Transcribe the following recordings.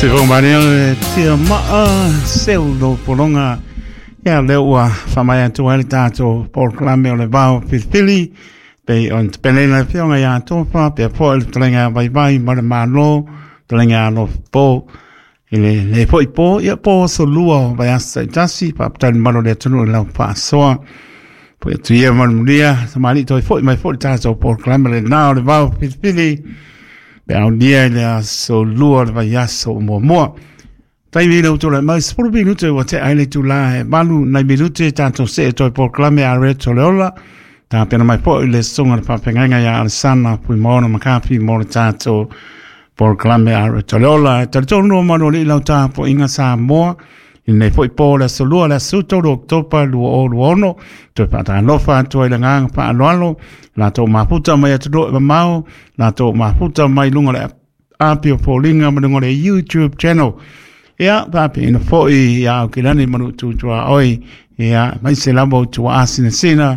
Se vau manele tia maa seulo polonga ia leua whamai atu hali tātou porklame o le vau pilipili pe on penela whionga ia tofa pe po il talenga vai mare malo talenga no po ile le po ipo ia po so lua vai asa jasi pa tan malo le tunu la pa soa po tu ia manulia samali toi foi mai foi tātou porklame le nao le vau pilipili pe au dia le so lua vai aso mo tai vi lo tola mai spuru minute wa te aile tu la e balu na minute tanto se to proclame a reto leola ta pena mai po le songa pa penganga ya alsana pu mono makapi mo tanto proclame a reto leola ta tono mano le la ta po inga sa mo ne foi po la solo la suto do topa lu o ono to pa ta no fa to le ngang pa lo la to maputa mai to do mau la to maputa mai lunga le apio po linga mo le YouTube channel. Ia, papi, ina foi, ia, o kilani manu tu tua oi, ia, mai se labo tua asina sina,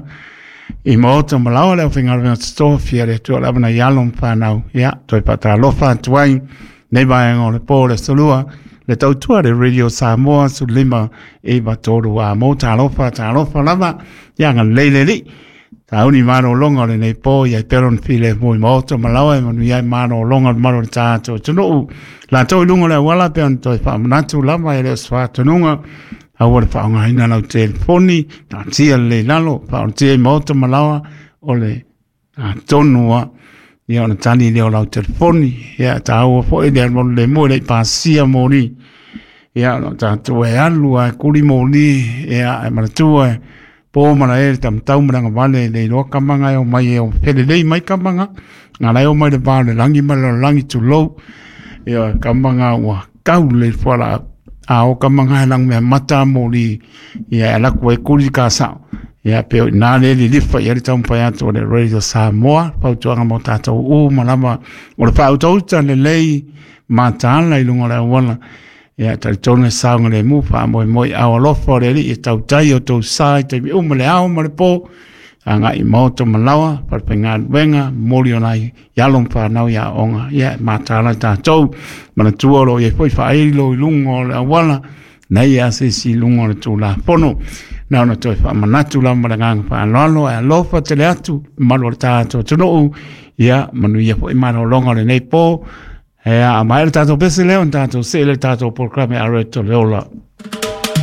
i maota malawa leo whingar vina stofia le tua labana yalom whanau, ia, toi pata lofa tuai, nei vai ngō le pō le solua, le tau tua le Radio Samoa su lima e batoru a mo ta lofa lava, ia ngā leile li, ta uni mano longa le nei pō, ia peron file mui maota malawa, manu ia mano longa mano le tātou tunu la toi lunga le wala pe on toi fa manatu lava ele swa tununga a wala fa nga ina lau telefoni na tia le lalo fa on tia moto malawa ole a tonua ia ona tani le lau telefoni ia ta o fo ele le mo le pasia moni ia no ta tu e alu a kuli moni ia e manatu e po mana e tam tau manga vale le ro kamanga o mai o pele le mai kamanga na lai o mai le vale langi mala langi tu low ia kamanga wa kaule fora a o kamanga lang me mata moli ia la ko e kuli ka sa ia pe na le li fa ia tam pa ya to le Radio Samoa pa to nga mota to o malama o pa to le lei mata la ilunga la wala ia ta tone sa ngale mu fa mo a lo fore li e tau tai o to sai te o male a o male po anga i moto malawa par penga venga molionai yalong pa nau ya onga ya matala ta tau mana tuolo ye foi fa ilo lungo la wala nei ya se si lungo le tula pono na no to fa manatu la malanga pa lolo a lo fa tele atu malo ta to tuno ya manu ya foi mano longo le nei po ya mai ta to pese le on ta to se le ta to proclame a reto leola